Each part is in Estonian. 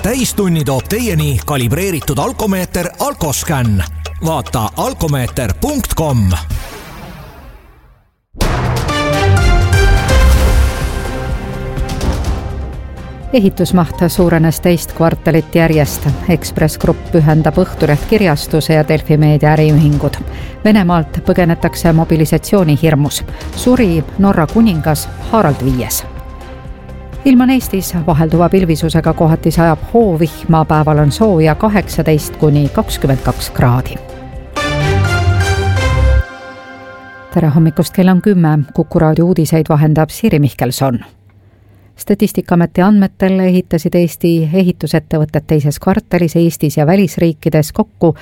täistunni toob teieni kalibreeritud alkomeeter Alkoscan. Vaata alkomeeter.com. Ehitusmaht suurenes teist kvartalit järjest. Ekspress Grupp ühendab Õhtuleht kirjastuse ja Delfi Meedia äriühingud. Venemaalt põgenetakse mobilisatsioonihirmus. Suri Norra kuningas Harald V. Ilm on Eestis vahelduva pilvisusega, kohati sajab hoovihma, päeval on sooja 18–22 kraadi. Tere hommikust, kell on 10. Kuku raadio uudiseid vahendab Siiri Mihkelson. Statistikaameti andmetel ehitasid Eesti ehitusettevõtted teises kvartalis Eestis ja välisriikides kokku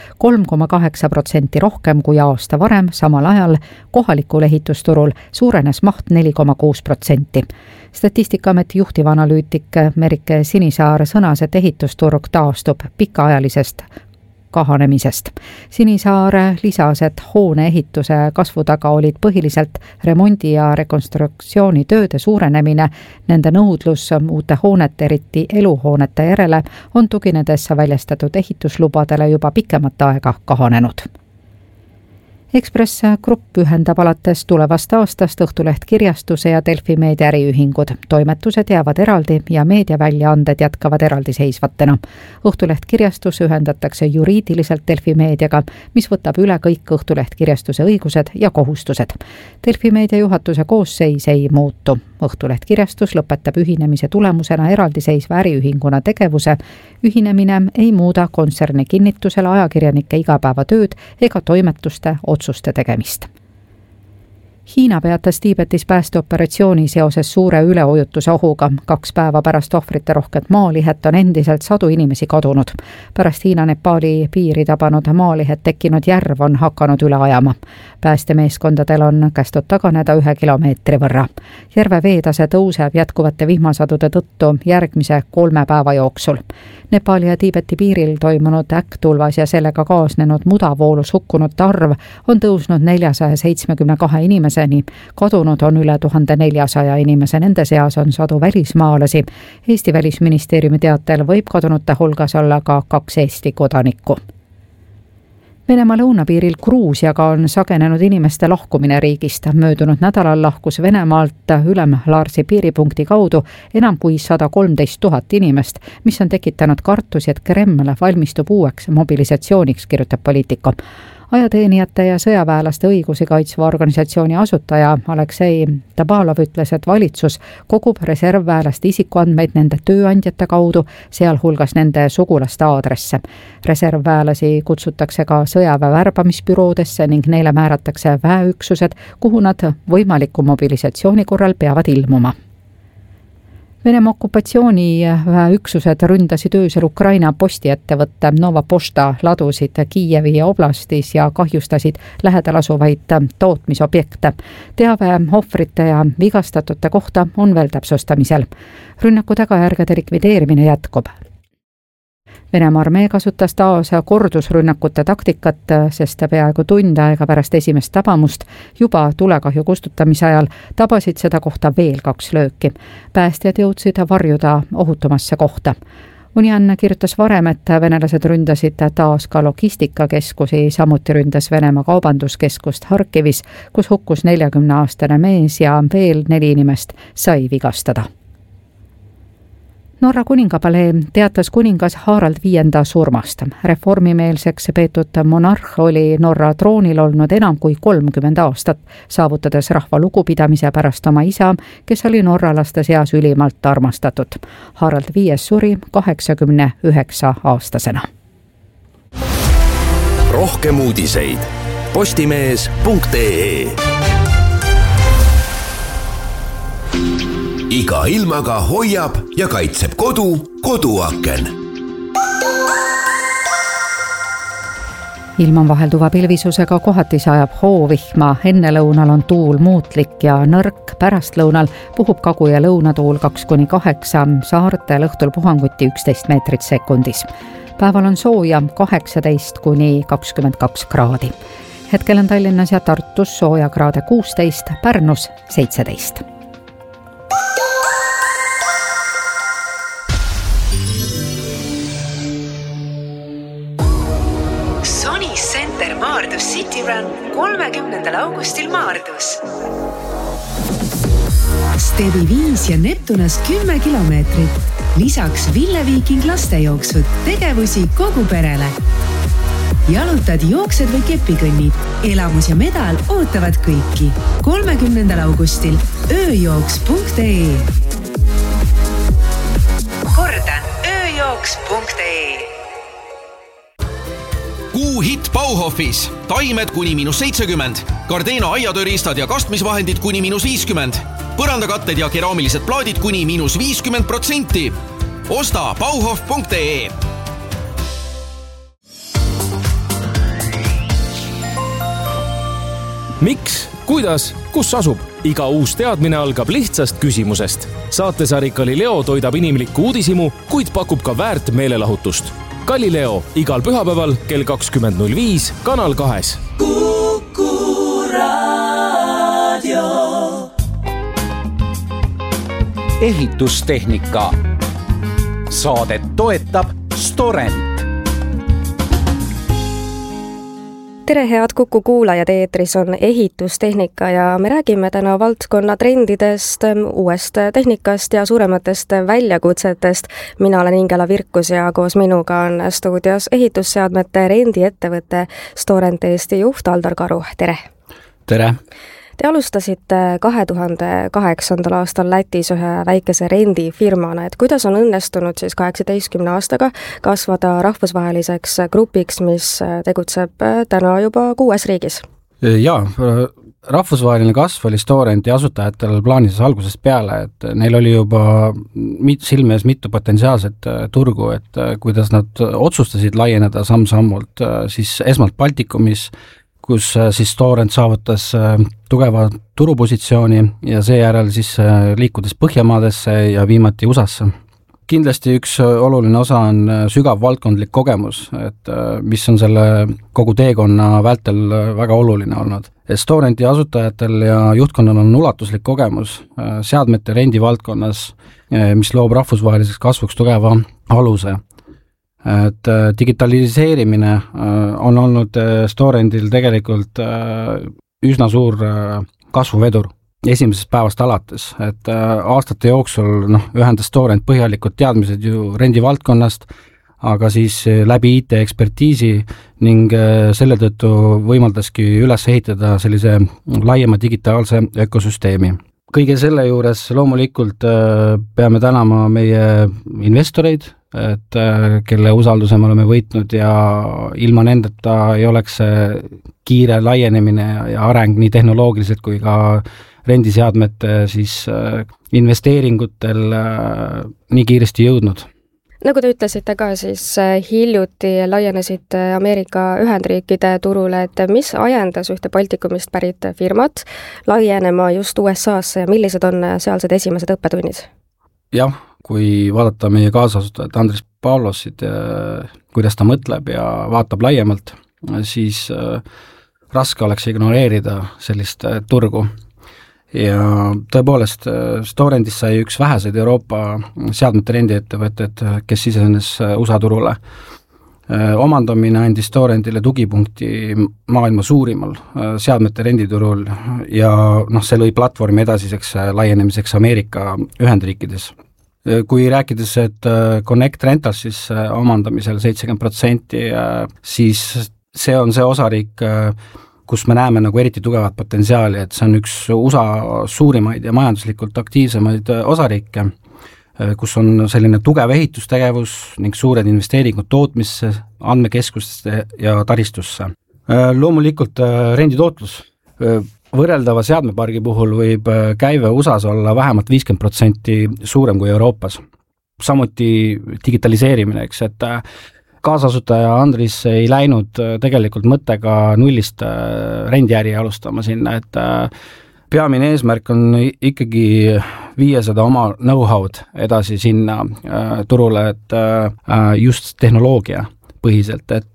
3,8% rohkem kui aasta varem. Samal ajal kohalikul ehitusturul suurenes maht 4,6%. Statistikaameti juhtivanalüütik Merike Sinisaar sõnas, et ehitusturg taastub pikaajalisest kahanemisest. Sinisaar lisas, et hoone ehituse kasvu taga olid põhiliselt remondi- ja rekonstruktsioonitööde suurenemine. Nende nõudlus uute hoonete, eriti eluhoonete järele, on tuginedes väljastatud ehituslubadele juba pikemat aega kahanenud. Ekspress Grupp ühendab alates tulevast aastast Õhtuleht kirjastuse ja Delfi Meedia äriühingud. Toimetused jäävad eraldi ja meediaväljaanded jätkavad eraldiseisvatena. Õhtuleht kirjastus ühendatakse juriidiliselt Delfi Meediaga, mis võtab üle kõik Õhtuleht kirjastuse õigused ja kohustused. Delfi Meedia juhatuse koosseis ei muutu. Õhtuleht kirjastus lõpetab ühinemise tulemusena eraldiseisva äriühinguna tegevuse. Ühinemine ei muuda kontserni kinnitusele ajakirjanike igapäevatööd ega toimetuste otsuste tegemist. Hiina peatas Tiibetis päästeoperatsiooni seoses suure üleujutuse ohuga. 2 päeva pärast ohvrite rohket maalihet on endiselt sadu inimesi kadunud. Pärast Hiina-Nepaali piiri tabanud maalihet tekkinud järv on hakanud üle ajama. Päästemeeskondadel on kästud taganeda 1 kilomeetri võrra. Järve veetase tõuseb jätkuvate vihmasadude tõttu järgmise 3 päeva jooksul. Nepaali ja Tiibeti piiril toimunud äkktulvas ja sellega kaasnenud mudavoolus hukkunute arv on tõusnud 472 inimeseni. Kadunud on üle 1400 inimese, nende seas on sadu välismaalasi. Eesti välisministeeriumi teatel võib kadunute hulgas olla ka 2 Eesti kodanikku. Venemaa lõunapiiril Gruusiaga on sagenenud inimeste lahkumine riigist. Möödunud nädalal lahkus Venemaalt Ülem-Laarsi piiripunkti kaudu enam kui 113 000 inimest, mis on tekitanud kartusi, et Kreml valmistub uueks mobilisatsiooniks, kirjutab Politico. Ajateenijate ja sõjaväelaste õigusi kaitsva organisatsiooni asutaja Aleksei Tabalov ütles, et valitsus kogub reservväelaste isikuandmeid nende tööandjate kaudu, sealhulgas nende sugulaste aadresse. Reservväelasi kutsutakse ka sõjaväe värbamisbüroodesse ning neile määratakse väeüksused, kuhu nad võimaliku mobilisatsiooni korral peavad ilmuma. Venemaa okupatsiooniüksused ründasid öösel Ukraina postiettevõtte Nova Pošta ladusid Kiievi oblastis ja kahjustasid lähedal asuvaid tootmisobjekte. Teave ohvrite ja vigastatute kohta on veel täpsustamisel. Rünnaku tagajärgede likvideerimine jätkub. Venemaa armee kasutas taas kordusrünnakute taktikat, sest peaaegu tund aega pärast esimest tabamust juba tulekahju kustutamise ajal tabasid seda kohta veel 2 lööki. Päästjad jõudsid varjuda ohutumasse kohta. Unian kirjutas varem, et venelased ründasid taas ka logistikakeskusi, samuti ründas Venemaa kaubanduskeskust Harkivis, kus hukkus 40-aastane mees ja veel 4 inimest sai vigastada. Norra kuningapalee teatas kuningas Harald V surmast. Reformimeelseks peetud monarh oli Norra troonil olnud enam kui 30 aastat, saavutades rahva lugupidamise pärast oma isa, kes oli norralaste seas ülimalt armastatud. Harald V suri 89-aastasena. Rohkem uudiseid postimees.ee. Iga ilmaga hoiab ja kaitseb koduaken. Ilm on vahelduva pilvisusega, kohati sajab hoovihma, ennelõunal on tuul muutlik ja nõrk, pärastlõunal puhub kagu- ja lõunatuul 2–8, saartel õhtul puhanguti 11 meetrit sekundis. Päeval on sooja 18–22 kraadi. Hetkel on Tallinnas ja Tartus sooja kraade 16, Pärnus 17. Enter Maardus City Run 30. augustil Maardus. Stebi 5 ja Neptunas 10 kilomeetrit. Lisaks Ville Viiking lastejooksud, tegevusi kogu perele. Jalutad, jooksed või kepikõnnid. Elamus ja medal ootavad kõiki. 30. augustil ööjooks.ee. Kordan, ööjooks.ee. Kuu hitt Bauhofis. Taimed kuni -70. Gardena aiatööriistad ja kastmisvahendid kuni -50. Põrandakatted ja keraamilised plaadid kuni -50%. Osta bauhof.ee. Miks, kuidas, kus asub? Iga uus teadmine algab lihtsast küsimusest. Saatesari Galileo toidab inimlikku uudishimu, kuid pakub ka väärt meelelahutust. Galileo igal pühapäeval kell 20.05 Kanal 2. Kuku Raadio. Ehitustehnika. Saadet toetab Storent. Tere, head Kuku kuulajad, eetris on ehitustehnika ja me räägime täna valdkonna trendidest, uuest tehnikast ja suurematest väljakutsetest. Mina olen Ingela Virkus ja koos minuga on stuudios ehitusseadmete rendiettevõtte Storent Eesti juht Aldar Karu. Tere! Tere! Te alustasite 2008. aastal Lätis ühe väikese rendifirmana, et kuidas on õnnestunud siis 18 aastaga kasvada rahvusvaheliseks grupiks, mis tegutseb täna juba 6 riigis? Jaa, rahvusvaheline kasv oli Storenti asutajatel plaanis algusest peale, et neil oli juba silme ees mitu potentsiaalset turgu, et kuidas nad otsustasid laieneda samm-sammult, siis esmalt Baltikumis, kus siis Storent saavutas tugeva turupositsiooni ja seejärel siis liikudes Põhjamaadesse ja viimati USAsse. Kindlasti üks oluline osa on sügav valdkondlik kogemus, et mis on selle kogu teekonna vältel väga oluline olnud. Storenti asutajatel ja juhtkonnal on ulatuslik kogemus seadmete rendi valdkonnas, mis loob rahvusvaheliseks kasvuks tugeva aluse. Et digitaliseerimine on olnud Storentil tegelikult üsna suur kasvuvedur esimesest päevast alates, et aastate jooksul ühendas Storent põhjalikud teadmised ju rendi valdkonnast, aga siis läbi IT-ekspertiisi ning selle tõttu võimaldaski üles ehitada sellise laiema digitaalse ökosüsteemi. Kõige selle juures loomulikult peame tänama meie investoreid, et kelle usalduse me oleme võitnud ja ilma nendeta ei oleks kiire laienemine ja areng nii tehnoloogiliselt kui ka rendiseadmete siis investeeringutel nii kiiresti jõudnud. Nagu te ütlesite ka, siis hiljuti laienesid Ameerika Ühendriikide turule, et mis ajendas ühte Baltikumist pärit firmat laienema just USA-sse ja millised on sealsed esimesed õppetunnid? Jah, kui vaadata meie kaasasutajat Andris Pavlosit, kuidas ta mõtleb ja vaatab laiemalt, siis raske oleks ignoreerida sellist turgu. Ja tõepoolest, Storentist sai üks väheseid Euroopa seadmete rendiettevõtted, kes sisenes USA turule. Omandamine andis Storentile tugipunkti maailma suurimal seadmete renditurul ja see lõi platvormi edasiseks laienemiseks Ameerika Ühendriikides. Kui rääkides, et Connect Rentals siis omandamisel 70%, siis see on see osariik, kus me näeme eriti tugevat potentsiaali, et see on üks USA suurimaid ja majanduslikult aktiivsemaid osariike, kus on selline tugev ehitustegevus ning suured investeeringud tootmisse, andmekeskustesse ja taristusse. Loomulikult renditootlus. Võrreldava seadmepargi puhul võib käive USAs olla vähemalt 50% suurem kui Euroopas. Samuti digitaliseerimine, eks, et kaasasutaja Andris ei läinud tegelikult mõttega nullist rendiäri alustama sinna, et peamine eesmärk on ikkagi viia seda oma know-how'd edasi sinna turule, et just tehnoloogia põhiselt, et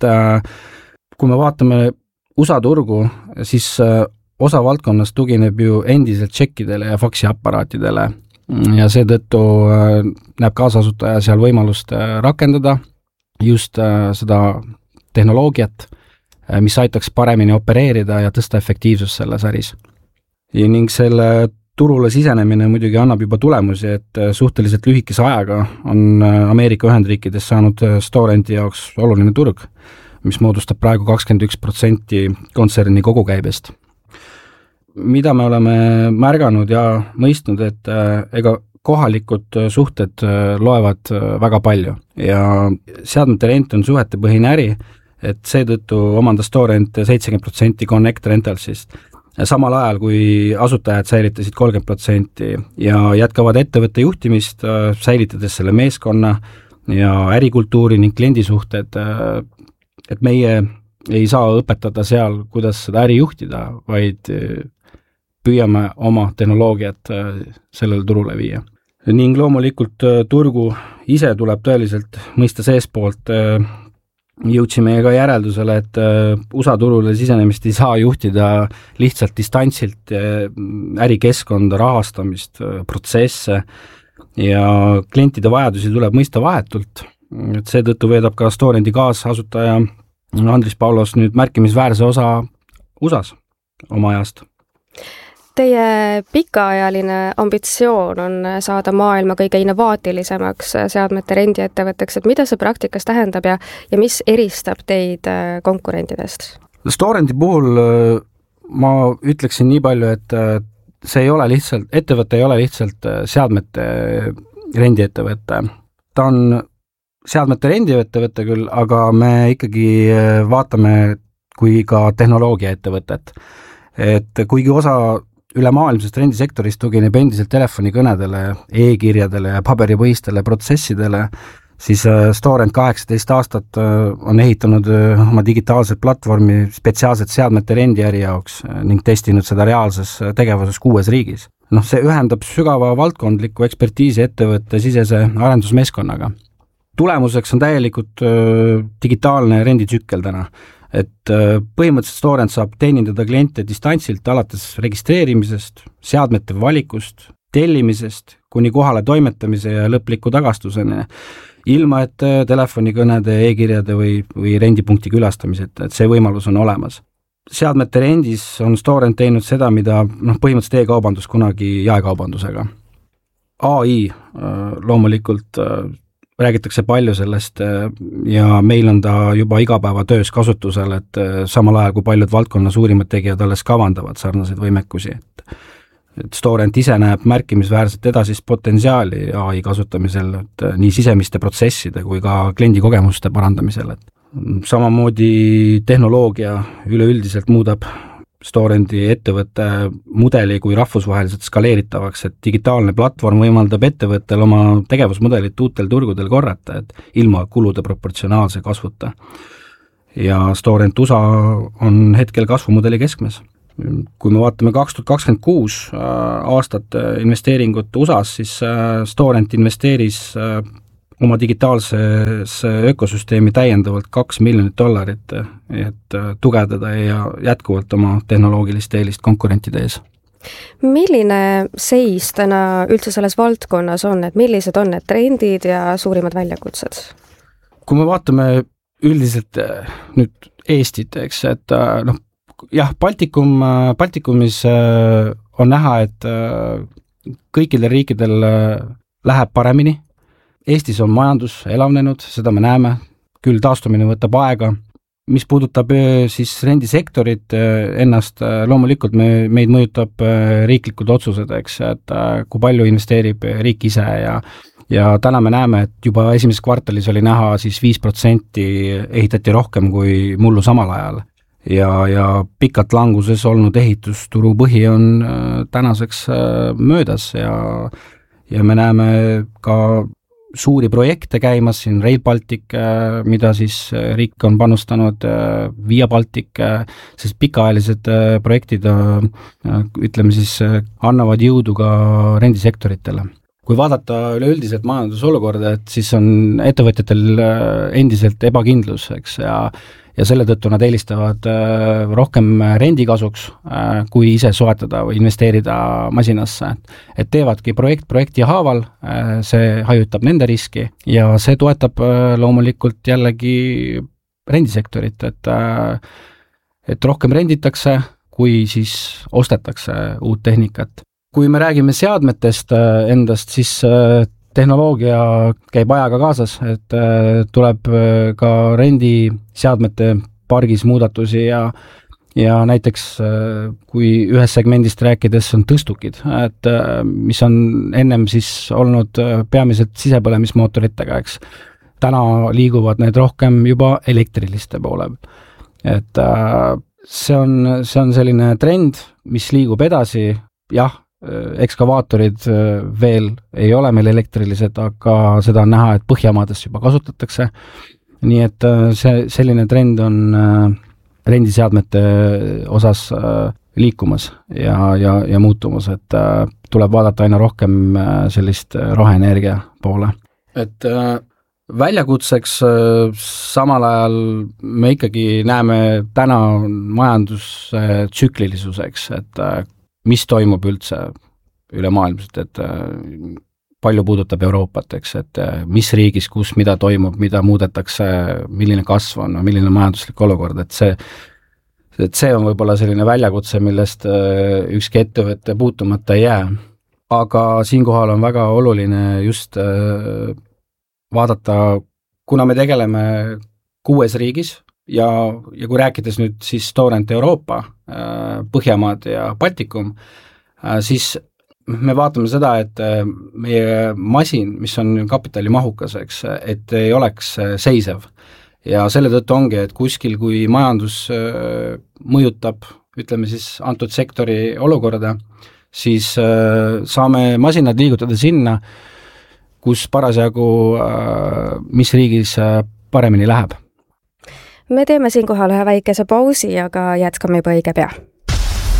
kui me vaatame USA turgu, siis osa valdkonnast tugineb ju endiselt tšekkidele ja faksiaparaatidele ja seetõttu näeb kaasasutaja seal võimalust rakendada just seda tehnoloogiat, mis aitaks paremini opereerida ja tõsta efektiivsust selles äris. Ja ning selle turule sisenemine muidugi annab juba tulemusi, et suhteliselt lühikese ajaga on Ameerika Ühendriikides saanud Storendi jaoks oluline turg, mis moodustab praegu 21% kontserni kogukäibest. Mida me oleme märganud ja mõistnud, et ega kohalikud suhted loevad väga palju ja seadmete rent on suhetepõhine äri, et seetõttu omandas Storent 70% Connect Rentalsist. Samal ajal, kui asutajad säilitasid 30% ja jätkavad ettevõtte juhtimist, säilitades selle meeskonna ja ärikultuuri ning kliendisuhted, et meie ei saa õpetada seal, kuidas seda äri juhtida, vaid püüame oma tehnoloogiat sellele turule viia. Ning loomulikult turgu ise tuleb tõeliselt mõista seespoolt. Jõudsime ka järeldusele, et USA turule sisenemist ei saa juhtida lihtsalt distantsilt ärikeskkonda, rahastamist, protsesse ja klientide vajadusi tuleb mõista vahetult. Et seetõttu veedab ka Storendi kaasasutaja Andris Paulos nüüd märkimisväärse osa USAs oma ajast. Teie pikaajaline ambitsioon on saada maailma kõige innovaatilisemaks seadmete rendiettevõtteks, et mida see praktikas tähendab ja mis eristab teid konkurentidest? Storendi puhul ma ütleksin nii palju, et see ei ole lihtsalt, ettevõte ei ole lihtsalt seadmete rendiettevõte. Ta on seadmete rendiettevõte küll, aga me ikkagi vaatame kui ka tehnoloogiaettevõtet. Et kuigi osa ülemaailmsest rendisektorist tugineb endiselt telefonikõnedele, e-kirjadele ja paberipõhistele protsessidele, siis Storent 18 aastat on ehitanud oma digitaalset platvormi spetsiaalselt seadmete rendiäri jaoks ning testinud seda reaalses tegevuses 6 riigis. See ühendab sügava valdkondliku ekspertiisi ettevõtte sisese arendusmeeskonnaga. Tulemuseks on täielikult digitaalne renditsükkel täna. Et põhimõtteliselt Storent saab teenindada kliente distantsilt alates registreerimisest, seadmete valikust, tellimisest kuni kohale toimetamise ja lõpliku tagastuseni, ilma et telefonikõnede, e-kirjade või rendipunkti külastamiseta, et see võimalus on olemas. Seadmete rendis on Storent teinud seda, mida põhimõtteliselt e-kaubandus kunagi jaekaubandusega. AI loomulikult räägitakse palju sellest ja meil on ta juba igapäevatöös kasutusel, et samal ajal kui paljud valdkonna suurimad tegijad alles kavandavad sarnaseid võimekusi. Et Storent ise näeb märkimisväärset edasist potentsiaali AI kasutamisel, et nii sisemiste protsesside kui ka kliendikogemuste parandamisel. Samamoodi tehnoloogia üleüldiselt muudab Storendi ettevõtte mudeli kui rahvusvaheliselt skaleeritavaks, et digitaalne platvorm võimaldab ettevõttel oma tegevusmudelit uutel turgudel korrata, et ilma kulude proportsionaalse kasvuta. Ja Storent USA on hetkel kasvumudeli keskmes. Kui me vaatame 2026 aastat investeeringut USAs, siis Storent investeeris oma digitaalsesse ökosüsteemi täiendavalt $2 miljonit, et tugevdada ja jätkuvalt oma tehnoloogilist eelist konkurentide ees. Milline seis täna üldse selles valdkonnas on, et millised on need trendid ja suurimad väljakutsed? Kui me vaatame üldiselt nüüd Eestit, eks, et jah, Baltikumis on näha, et kõikidel riikidel läheb paremini. Eestis on majandus elavnenud, seda me näeme, küll taastumine võtab aega. Mis puudutab siis rendisektorit ennast, loomulikult meid mõjutab riiklikud otsused, eks, et kui palju investeerib riik ise ja täna me näeme, et juba esimeses kvartalis oli näha siis 5% ehitati rohkem kui mullu samal ajal. Ja pikalt languses olnud ehitusturu põhi on tänaseks möödas ja me näeme ka suuri projekte käimas, siin Rail Baltic, mida siis riik on panustanud, Via Baltic, sest pikaajalised projektid, ütleme siis, annavad jõudu ka rendisektoritele. Kui vaadata üleüldiselt majandusolukorda, et siis on ettevõtjatel endiselt ebakindlus, eks, ja selle tõttu nad eelistavad rohkem rendikasuks, kui ise soetada või investeerida masinasse. Et teevadki projekti haaval, see hajutab nende riski ja see toetab loomulikult jällegi rendisektorit, et et rohkem renditakse, kui siis ostetakse uut tehnikat. Kui me räägime seadmetest endast, siis tehnoloogia käib ajaga kaasas, et tuleb ka rendiseadmete pargis muudatusi ja näiteks kui ühes segmendist rääkides on tõstukid, et mis on ennem siis olnud peamiselt sisepõlemismootoritega, eks. Täna liiguvad need rohkem juba elektriliste poole. Et see on selline trend, mis liigub edasi, jah, ekskavaatorid veel ei ole meil elektrilised, aga seda on näha, et Põhjamaades juba kasutatakse. Nii et selline trend on rendiseadmete osas liikumas ja muutumas, et tuleb vaadata aina rohkem sellist roheenergia poole. Et väljakutseks samal ajal me ikkagi näeme täna majanduse tsüklilisuseks, et mis toimub üldse ülemaailmselt, et palju puudutab Euroopat, eks, et mis riigis, kus, mida toimub, mida muudetakse, milline kasv on, milline majanduslik olukord, et see on võib-olla selline väljakutse, millest ükski ettevõtte puutumata ei jää. Aga siinkohal on väga oluline just vaadata, kuna me tegeleme 6 riigis ja kui rääkides nüüd siis Storent Euroopa, Põhjamaad ja Baltikum, siis me vaatame seda, et meie masin, mis on kapitalimahukas, eks, et ei oleks seisev. Ja selle tõttu ongi, et kuskil, kui majandus mõjutab, ütleme siis antud sektori olukorda, siis saame masinad liigutada sinna, kus parasjagu mis riigis paremini läheb. Me teeme siinkohal ühe väikese pausi, aga jätkame juba õige pea.